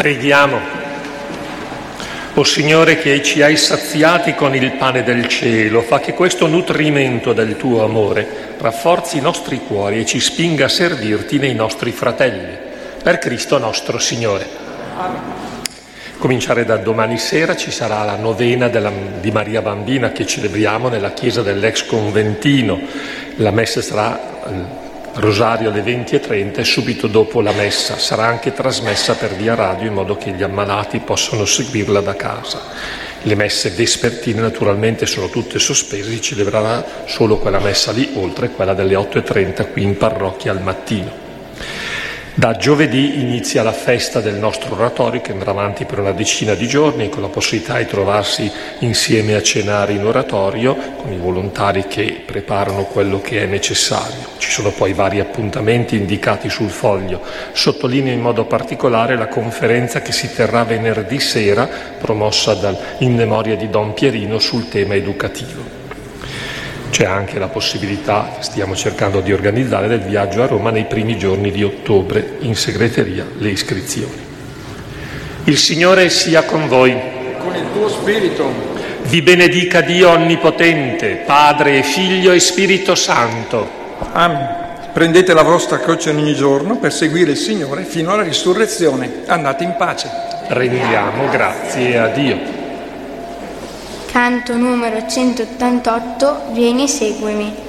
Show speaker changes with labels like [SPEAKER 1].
[SPEAKER 1] Preghiamo. O Signore, che ci hai saziati con il pane del cielo, fa che questo nutrimento del tuo amore rafforzi i nostri cuori e ci spinga a servirti nei nostri fratelli. Per Cristo nostro Signore. Cominciare da domani sera ci sarà la novena di Maria Bambina che celebriamo nella chiesa dell'ex conventino. La messa sarà rosario alle 20:30 e subito dopo la messa sarà anche trasmessa per via radio in modo che gli ammalati possano seguirla da casa. Le messe vespertine naturalmente sono tutte sospese, si celebrerà solo quella messa lì, oltre quella delle 8:30 qui in parrocchia al mattino. Da giovedì inizia la festa del nostro oratorio che andrà avanti per una decina di giorni con la possibilità di trovarsi insieme a cenare in oratorio con i volontari che preparano quello che è necessario. Ci sono poi vari appuntamenti indicati sul foglio. Sottolineo in modo particolare la conferenza che si terrà venerdì sera promossa in memoria di Don Pierino sul tema educativo. C'è anche la possibilità, che stiamo cercando di organizzare, del viaggio a Roma nei primi giorni di ottobre, in segreteria le iscrizioni. Il Signore sia con voi.
[SPEAKER 2] Con il tuo spirito.
[SPEAKER 1] Vi benedica Dio Onnipotente, Padre e Figlio e Spirito Santo.
[SPEAKER 2] Amen. Prendete la vostra croce ogni giorno per seguire il Signore fino alla risurrezione. Andate in pace.
[SPEAKER 1] Rendiamo grazie a Dio.
[SPEAKER 3] Canto numero 188, Vieni seguimi.